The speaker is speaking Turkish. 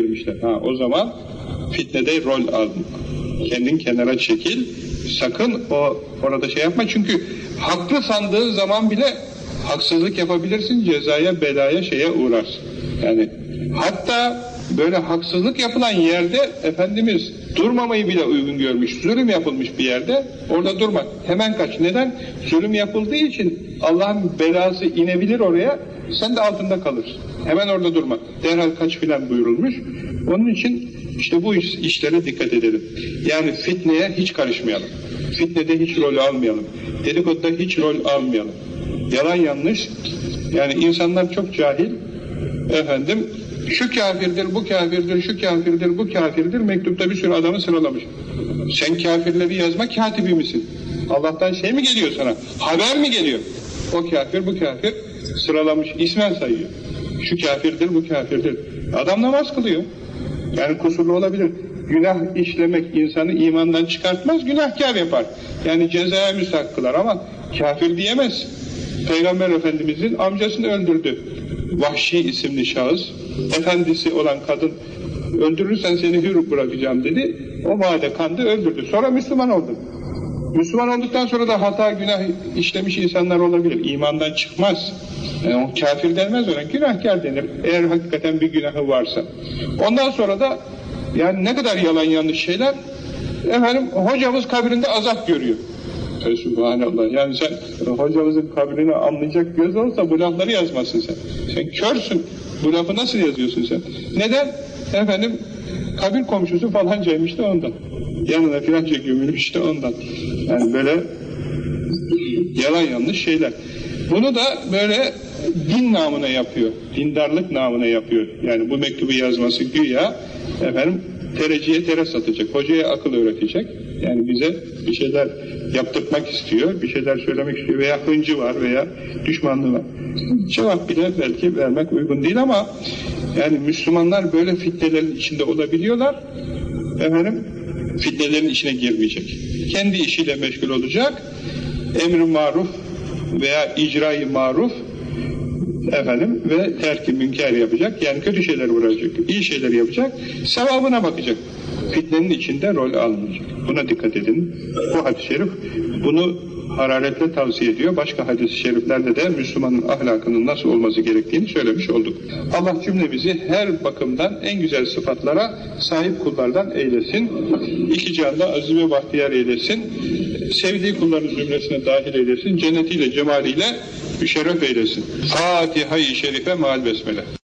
girmişler. O zaman fitnede rol al. Kendin kenara çekil. Sakın orada şey yapma. Çünkü haklı sandığın zaman bile haksızlık yapabilirsin. Cezaya, belaya, şeye uğrarsın. Yani hatta böyle haksızlık yapılan yerde Efendimiz durmamayı bile uygun görmüş. Zulüm yapılmış bir yerde orada durma. Hemen kaç. Neden? Zulüm yapıldığı için Allah'ın belası inebilir oraya. Sen de altında kalırsın. Hemen orada durma. Derhal kaç filan buyurulmuş. Onun için işte bu işlere dikkat edelim. Yani fitneye hiç karışmayalım. Fitnede hiç rol almayalım. Dedikoduda hiç rol almayalım. Yalan yanlış. Yani insanlar çok cahil. Efendim şu kafirdir, bu kafirdir, şu kafirdir, bu kafirdir. Mektupta bir sürü adamı sıralamış. Sen kafirleri yazma katibi misin? Allah'tan şey mi geliyor sana? Haber mi geliyor? O kafir, bu kafir sıralamış, ismen sayıyor. Şu kafirdir, bu kafirdir. Adam namaz kılıyor. Yani kusurlu olabilir. Günah işlemek insanı imandan çıkartmaz, günahkar yapar. Yani cezaya müstahak kılar ama kafir diyemez. Peygamber Efendimizin amcasını öldürdü. Vahşi isimli şahıs, efendisi olan kadın, öldürürsen seni hür bırakacağım dedi. O vade kandı, öldürdü. Sonra Müslüman oldu. Müslüman olduktan sonra da hata, günah işlemiş insanlar olabilir. İmandan çıkmaz. Yani o kafir denmez ona, günahkar denir. Eğer hakikaten bir günahı varsa. Ondan sonra da yani ne kadar yalan yanlış şeyler. Efendim hocamız kabrinde azap görüyor. Subhanallah. Yani sen hocamızın kabrini anlayacak göz olsa bu lafları yazmazsın sen. Sen körsün. Bu lafı nasıl yazıyorsun sen? Neden? Efendim kabir komşusu falancaymış da ondan. Yanına filanca gömülmüş de ondan. Yani böyle yalan yanlış şeyler. Bunu da böyle din namına yapıyor. Dindarlık namına yapıyor. Yani bu mektubu yazması güya efendim tereciye tere satacak. Hocaya akıl öğretecek. Yani bize bir şeyler yaptırmak istiyor, bir şeyler söylemek istiyor veya hıncı var veya düşmanlığı var. Cevap bile belki vermek uygun değil ama yani Müslümanlar böyle fitnelerin içinde olabiliyorlar. Efendim fitnelerin içine girmeyecek. Kendi işiyle meşgul olacak. Emr-i maruf veya icra-i maruf efendim ve terk-i münker yapacak. Yani kötü şeyler uğraşacak, iyi şeyler yapacak. Sevabına bakacak. Fitnenin içinde rol almayacak. Buna dikkat edin. Bu hadis-i şerif bunu hararetle tavsiye ediyor. Başka hadis-i şeriflerde de Müslümanın ahlakının nasıl olması gerektiğini söylemiş olduk. Allah cümlemizi her bakımdan en güzel sıfatlara sahip kullardan eylesin. İki canda aziz ve bahtiyar eylesin. Sevdiği kulların zümresine dahil eylesin. Cennetiyle, cemaliyle müşerref eylesin. Fatiha-i Şerife maal besmele.